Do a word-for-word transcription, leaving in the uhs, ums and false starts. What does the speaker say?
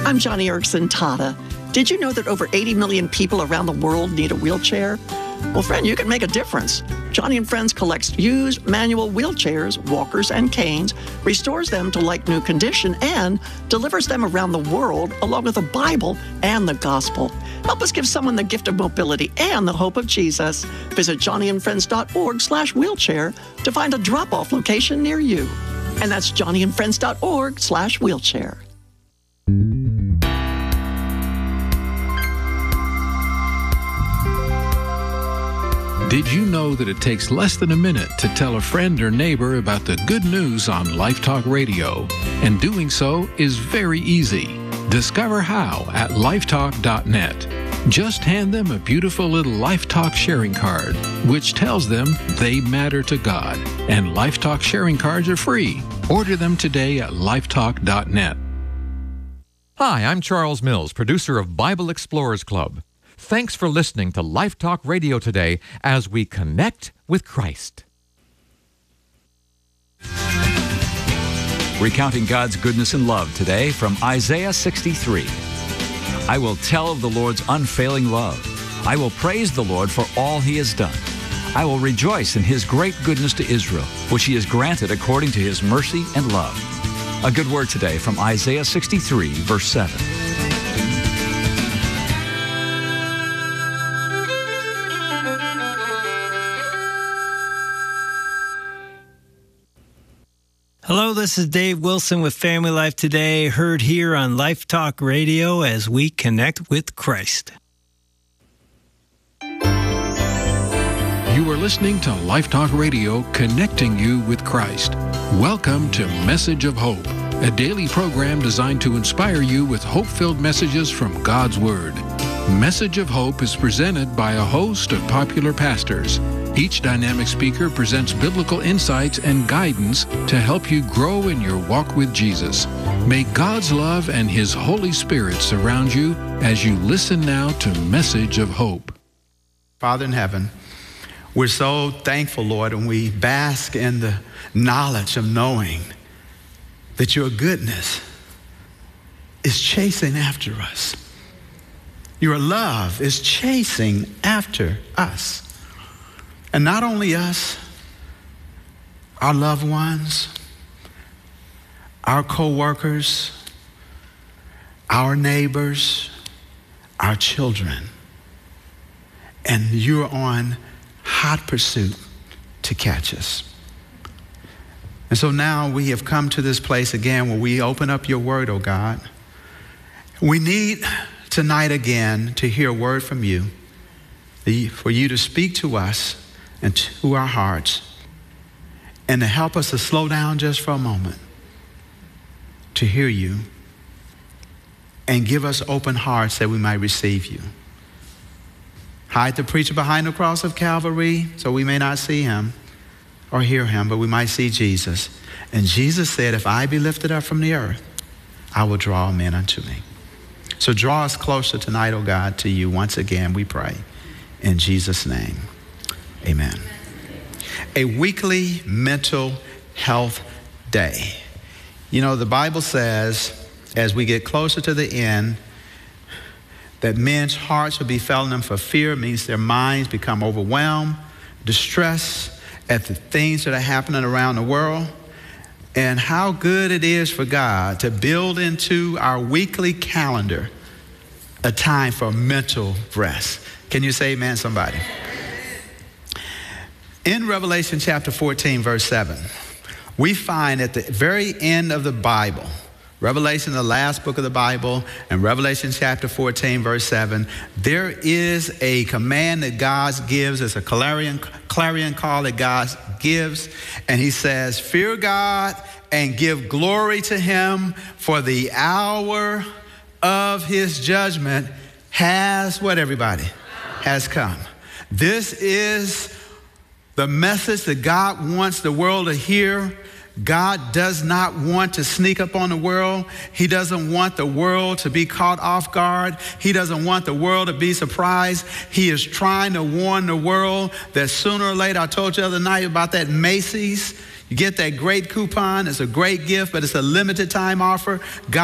I'm Johnny Erickson Tata. Did you know that over eighty million people around the world need a wheelchair? Well, friend, you can make a difference. Johnny and Friends collects used manual wheelchairs, walkers, and canes, restores them to like new condition, and delivers them around the world along with the Bible and the gospel. Help us give someone the gift of mobility and the hope of Jesus. Visit johnnyandfriends.org slash wheelchair to find a drop-off location near you. And that's johnnyandfriends.org slash wheelchair. Did you know that it takes less than a minute to tell a friend or neighbor about the good news on Life Talk Radio? And doing so is very easy. Discover how at lifetalk dot net. Just hand them a beautiful little Life Talk sharing card, which tells them they matter to God. And Life Talk sharing cards are free. Order them today at lifetalk dot net. Hi, I'm Charles Mills, producer of Bible Explorers Club. Thanks for listening to Life Talk Radio today as we connect with Christ. Recounting God's goodness and love today from Isaiah sixty-three. I will tell of the Lord's unfailing love. I will praise the Lord for all he has done. I will rejoice in his great goodness to Israel, which he has granted according to his mercy and love. A good word today from Isaiah sixty-three, verse seven. Hello, this is Dave Wilson with Family Life Today, heard here on Life Talk Radio as we connect with Christ. You are listening to Life Talk Radio, connecting you with Christ. Welcome to Message of Hope, a daily program designed to inspire you with hope-filled messages from God's Word. Message of Hope is presented by a host of popular pastors. Each dynamic speaker presents biblical insights and guidance to help you grow in your walk with Jesus. May God's love and His Holy Spirit surround you as you listen now to Message of Hope. Father in heaven, we're so thankful, Lord, and we bask in the knowledge of knowing that your goodness is chasing after us. Your love is chasing after us. And not only us, our loved ones, our co-workers, our neighbors, our children. And you're on hot pursuit to catch us. And so now we have come to this place again where we open up your word, oh God. We need tonight again to hear a word from you, for you to speak to us and to our hearts, and to help us to slow down just for a moment to hear you and give us open hearts that we might receive you. Hide the preacher behind the cross of Calvary so we may not see him or hear him, but we might see Jesus. And Jesus said, if I be lifted up from the earth, I will draw men unto me. So draw us closer tonight, oh God, to you once again, we pray. In Jesus' name. Amen. A weekly mental health day. You know, the Bible says, as we get closer to the end, that men's hearts will be failing them for fear. It means their minds become overwhelmed, distressed at the things that are happening around the world. And how good it is for God to build into our weekly calendar a time for mental rest. Can you say amen, somebody? In Revelation chapter fourteen, verse seven, we find at the very end of the Bible, Revelation, the last book of the Bible, and Revelation chapter fourteen, verse seven, there is a command that God gives. It's a clarion, clarion call that God gives. And he says, fear God and give glory to him, for the hour of his judgment has, what everybody? Has come. This is the message that God wants the world to hear. God does not want to sneak up on the world. He doesn't want the world to be caught off guard. He doesn't want the world to be surprised. He is trying to warn the world that sooner or later, I told you the other night about that Macy's. You get that great coupon. It's a great gift, but it's a limited time offer. God